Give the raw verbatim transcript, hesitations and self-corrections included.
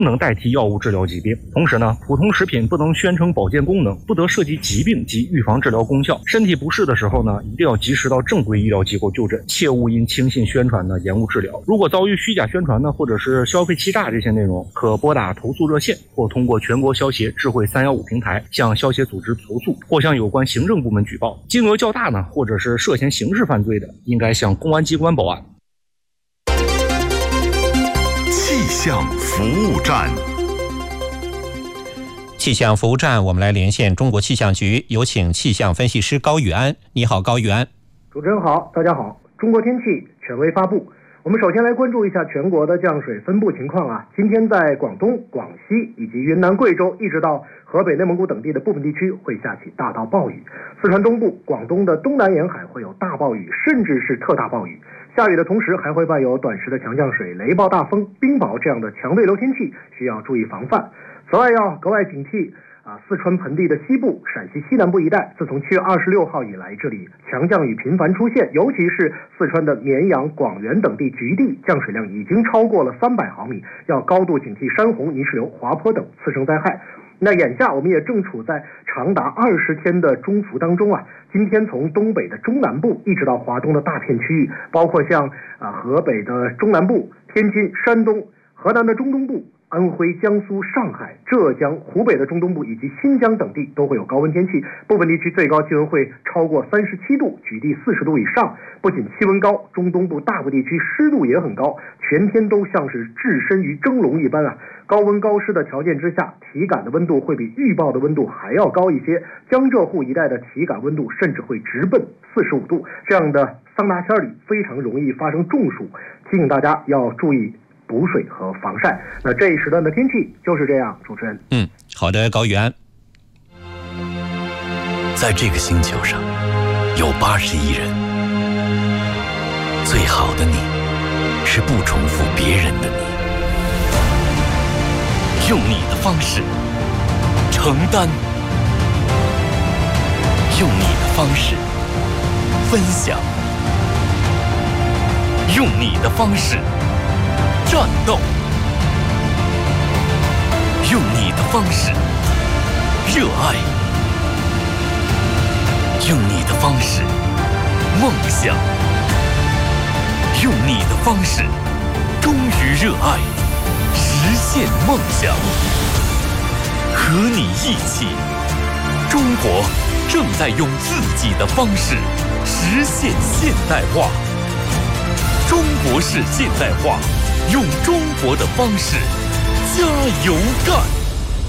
不能代替药物治疗疾病。同时呢，普通食品不能宣称保健功能，不得涉及疾病及预防治疗功效。身体不适的时候呢，一定要及时到正规医疗机构就诊，切勿因轻信宣传呢延误治疗。如果遭遇虚假宣传呢，或者是消费欺诈这些内容，可拨打投诉热线，或通过全国消协智慧三一五平台向消协组织投诉，或向有关行政部门举报。金额较大呢，或者是涉嫌刑事犯罪的，应该向公安机关报案。 气象服务站， 气象服务站，我们来连线中国气象局，有请气象分析师高宇安。你好，高宇安。 主持人好，大家好。中国天气权威发布，我们首先来关注一下全国的降水分布情况啊。今天在广东、广西以及云南、贵州，一直到河北、内蒙古等地的部分地区会下起大到暴雨。四川东部、广东的东南沿海会有大暴雨，甚至是特大暴雨。下雨的同时还会伴有短时的强降水、雷暴大风、冰雹这样的强对流天气，需要注意防范。此外要格外警惕啊，四川盆地的西部、陕西西南部一带，自从七月二十六号以来，这里强降雨频繁出现，尤其是四川的绵阳、广元等地局地降水量已经超过了三百毫米，要高度警惕山洪、泥石流、滑坡等次生灾害。那眼下我们也正处在长达二十天的中伏当中啊。今天从东北的中南部一直到华东的大片区域，包括像啊河北的中南部、天津、山东、河南的中东部、安徽、江苏、上海、浙江、湖北的中东部以及新疆等地都会有高温天气，部分地区最高气温会超过三十七度，局地四十度以上。不仅气温高，中东部大部地区湿度也很高，全天都像是置身于蒸笼一般啊。高温高湿的条件之下，体感的温度会比预报的温度还要高一些，江浙沪一带的体感温度甚至会直奔四十五度，这样的桑拿天里非常容易发生中暑，提醒大家要注意补水和防晒。那这一时段的天气就是这样，主持人。 嗯，好的，高宇安。 在这个星球上有八十亿人，最好的你是不重复别人的你，用你的方式承担，用你的方式分享，用你的方式战斗，用你的方式热爱，用你的方式梦想，用你的方式忠于热爱，实现梦想。和你一起，中国正在用自己的方式实现现代化。中国式现代化，用中国的方式加油干。